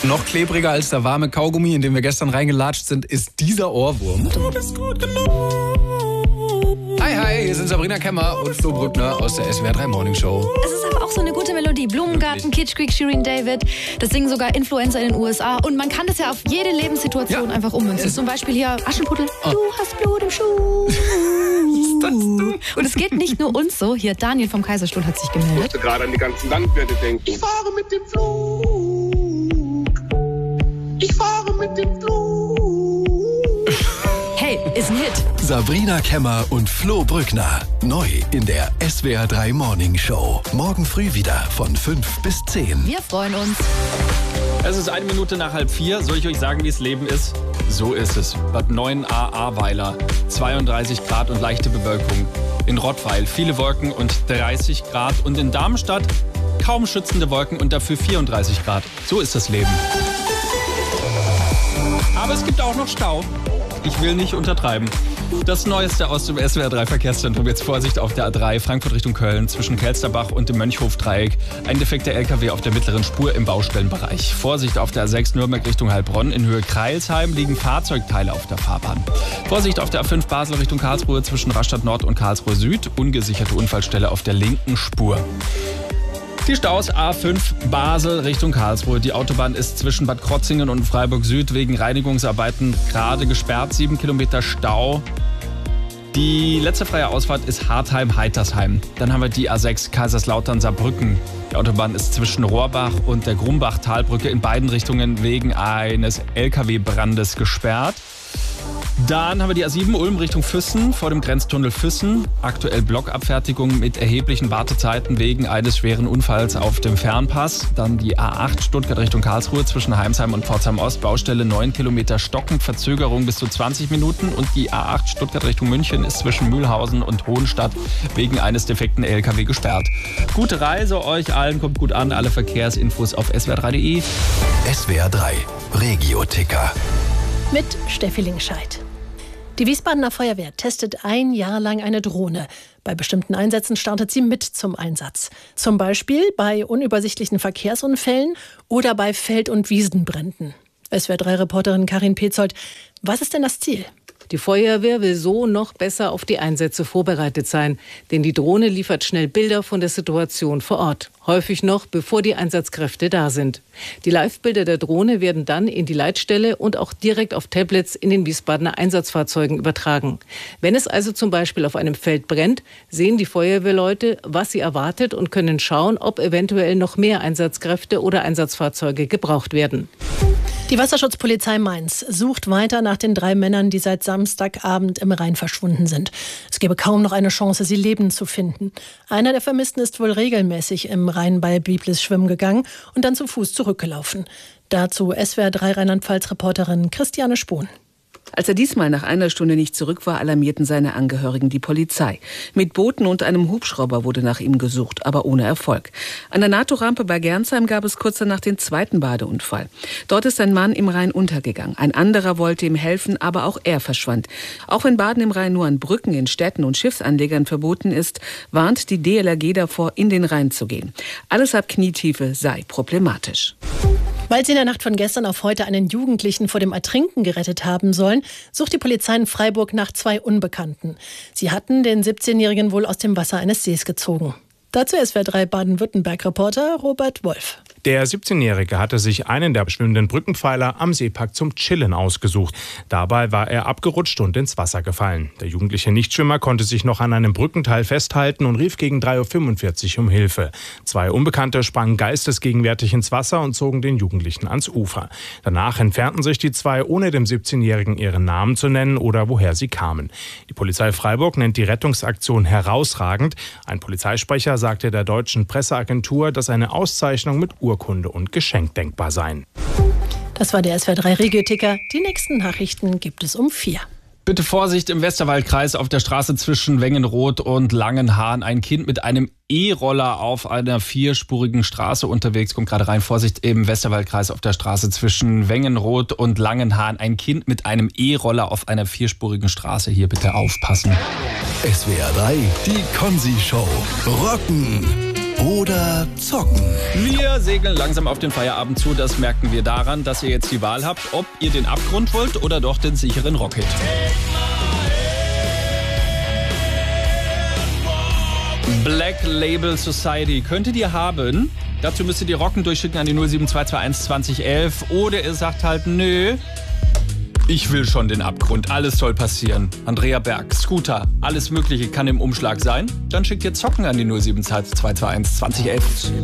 Noch klebriger als der warme Kaugummi, in den wir gestern reingelatscht sind, ist dieser Ohrwurm. Du bist gut genug. Hi, hier sind Sabrina Kemmer und Flo Brückner aus der SWR 3 Morning Show. Es ist aber auch so eine gute Melodie. Blumengarten, Kitsch Creek, Shirin David. Das singen sogar Influencer in den USA. Und man kann das ja auf jede Lebenssituation einfach ummünzen. Zum Beispiel hier Aschenputtel. Du hast Blut im Schuh. Und es geht nicht nur uns so. Hier Daniel vom Kaiserstuhl hat sich gemeldet. Ich musste gerade an die ganzen Landwirte denken. Ich fahre mit dem Flug. Ich fahre mit dem Flug. Hey, ist ein Hit. Sabrina Kemmer und Flo Brückner. Neu in der SWR 3 Morning Show. Morgen früh wieder von 5 bis 10. Wir freuen uns. Es ist 1 Minute nach 3:30. Soll ich euch sagen, wie es Leben ist? So ist es. Bad 9a Ahrweiler, 32 Grad und leichte Bewölkung. In Rottweil viele Wolken und 30 Grad. Und in Darmstadt kaum schützende Wolken und dafür 34 Grad. So ist das Leben. Aber es gibt auch noch Stau. Ich will nicht untertreiben. Das Neueste aus dem SWR 3 Verkehrszentrum. Jetzt Vorsicht auf der A3 Frankfurt Richtung Köln zwischen Kelsterbach und dem Mönchhof-Dreieck. Ein defekter LKW auf der mittleren Spur im Baustellenbereich. Vorsicht auf der A6 Nürnberg Richtung Heilbronn. In Höhe Kreilsheim liegen Fahrzeugteile auf der Fahrbahn. Vorsicht auf der A5 Basel Richtung Karlsruhe zwischen Rastatt Nord und Karlsruhe Süd. Ungesicherte Unfallstelle auf der linken Spur. Die Staus A5 Basel Richtung Karlsruhe. Die Autobahn ist zwischen Bad Krotzingen und Freiburg Süd wegen Reinigungsarbeiten gerade gesperrt. 7 Kilometer Stau. Die letzte freie Ausfahrt ist Hartheim-Heitersheim. Dann haben wir die A6 Kaiserslautern-Saarbrücken. Die Autobahn ist zwischen Rohrbach und der Grumbach-Talbrücke in beiden Richtungen wegen eines LKW-Brandes gesperrt. Dann haben wir die A7 Ulm Richtung Füssen vor dem Grenztunnel Füssen. Aktuell Blockabfertigung mit erheblichen Wartezeiten wegen eines schweren Unfalls auf dem Fernpass. Dann die A8 Stuttgart Richtung Karlsruhe zwischen Heimsheim und Pforzheim Ost. Baustelle 9 Kilometer stockend, Verzögerung bis zu 20 Minuten. Und die A8 Stuttgart Richtung München ist zwischen Mühlhausen und Hohenstadt wegen eines defekten LKW gesperrt. Gute Reise euch allen, kommt gut an. Alle Verkehrsinfos auf swr3.de. SWR 3 Regio-Ticker. Mit Steffi Lingscheid. Die Wiesbadener Feuerwehr testet 1 Jahr lang eine Drohne. Bei bestimmten Einsätzen startet sie mit zum Einsatz. Zum Beispiel bei unübersichtlichen Verkehrsunfällen oder bei Feld- und Wiesenbränden. SWR3-Reporterin Karin Petzold, was ist denn das Ziel? Die Feuerwehr will so noch besser auf die Einsätze vorbereitet sein. Denn die Drohne liefert schnell Bilder von der Situation vor Ort. Häufig noch, bevor die Einsatzkräfte da sind. Die Live-Bilder der Drohne werden dann in die Leitstelle und auch direkt auf Tablets in den Wiesbadener Einsatzfahrzeugen übertragen. Wenn es also zum Beispiel auf einem Feld brennt, sehen die Feuerwehrleute, was sie erwartet und können schauen, ob eventuell noch mehr Einsatzkräfte oder Einsatzfahrzeuge gebraucht werden. Die Wasserschutzpolizei Mainz sucht weiter nach den 3 Männern, die seit Samstagabend im Rhein verschwunden sind. Es gäbe kaum noch eine Chance, sie lebend zu finden. Einer der Vermissten ist wohl regelmäßig im Rhein bei Biblis schwimmen gegangen und dann zu Fuß zurückgelaufen. Dazu SWR 3 Rheinland-Pfalz-Reporterin Christiane Spohn. Als er diesmal nach einer Stunde nicht zurück war, alarmierten seine Angehörigen die Polizei. Mit Booten und einem Hubschrauber wurde nach ihm gesucht, aber ohne Erfolg. An der NATO-Rampe bei Gernsheim gab es kurz danach den 2. Badeunfall. Dort ist ein Mann im Rhein untergegangen. Ein anderer wollte ihm helfen, aber auch er verschwand. Auch wenn Baden im Rhein nur an Brücken, in Städten und Schiffsanlegern verboten ist, warnt die DLRG davor, in den Rhein zu gehen. Alles ab Knietiefe sei problematisch. Weil sie in der Nacht von gestern auf heute einen Jugendlichen vor dem Ertrinken gerettet haben sollen, sucht die Polizei in Freiburg nach 2 Unbekannten. Sie hatten den 17-Jährigen wohl aus dem Wasser eines Sees gezogen. Dazu SWR 3 Baden-Württemberg-Reporter Robert Wolf. Der 17-Jährige hatte sich einen der schwimmenden Brückenpfeiler am Seepark zum Chillen ausgesucht. Dabei war er abgerutscht und ins Wasser gefallen. Der jugendliche Nichtschwimmer konnte sich noch an einem Brückenteil festhalten und rief gegen 3:45 Uhr um Hilfe. 2 Unbekannte sprangen geistesgegenwärtig ins Wasser und zogen den Jugendlichen ans Ufer. Danach entfernten sich die 2, ohne dem 17-Jährigen ihren Namen zu nennen oder woher sie kamen. Die Polizei Freiburg nennt die Rettungsaktion herausragend. Ein Polizeisprecher sagte der deutschen Presseagentur, dass eine Auszeichnung mit Urkunde und Geschenk denkbar seien. Das war der SWR 3 Regio-Ticker. Die nächsten Nachrichten gibt es um 4. Bitte Vorsicht im Westerwaldkreis auf der Straße zwischen Wengenroth und Langenhahn. Ein Kind mit einem E-Roller auf einer 4-spurigen Straße unterwegs. Kommt gerade rein. Vorsicht im Westerwaldkreis auf der Straße zwischen Wengenroth und Langenhahn. Ein Kind mit einem E-Roller auf einer 4-spurigen Straße. Hier bitte aufpassen. SWR 3, die Konzi-Show. Rocken oder zocken? Wir segeln langsam auf den Feierabend zu. Das merken wir daran, dass ihr jetzt die Wahl habt, ob ihr den Abgrund wollt oder doch den sicheren Rocket. Black Label Society könntet ihr haben. Dazu müsst ihr die Rocken durchschicken an die 07221 2011. Oder ihr sagt halt, nö, ich will schon den Abgrund. Alles soll passieren. Andrea Berg, Scooter, alles Mögliche kann im Umschlag sein. Dann schickt ihr Zocken an die 07221 2011.